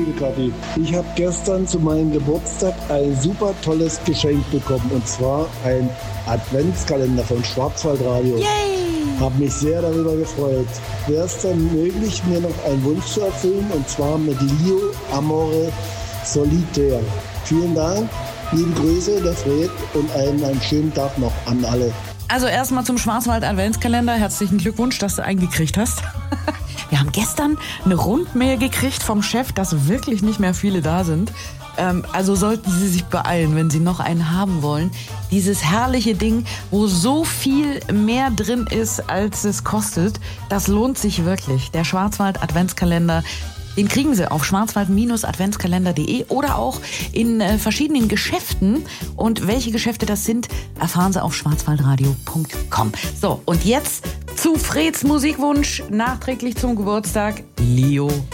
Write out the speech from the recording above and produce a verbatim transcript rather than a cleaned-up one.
liebe Kathi. Ich habe gestern zu meinem Geburtstag ein super tolles Geschenk bekommen. Und zwar ein Adventskalender von Schwarzwaldradio. Yay! Habe mich sehr darüber gefreut. Wäre es dann möglich, mir noch einen Wunsch zu erfüllen? Und zwar mit Lio Amore Solitaire. Vielen Dank. Liebe Grüße, der Fred, und einen, einen schönen Tag noch an alle. Also erstmal zum Schwarzwald Adventskalender. Herzlichen Glückwunsch, dass du einen gekriegt hast. Wir haben gestern eine Rundmail gekriegt vom Chef, dass wirklich nicht mehr viele da sind. Ähm, also sollten Sie sich beeilen, wenn Sie noch einen haben wollen. Dieses herrliche Ding, wo so viel mehr drin ist, als es kostet, das lohnt sich wirklich. Der Schwarzwald Adventskalender, den kriegen Sie auf schwarzwald adventskalender punkt de oder auch in äh, verschiedenen Geschäften. Und welche Geschäfte das sind, erfahren Sie auf schwarzwaldradio punkt com. So, und jetzt zu Freds Musikwunsch, nachträglich zum Geburtstag, Lio.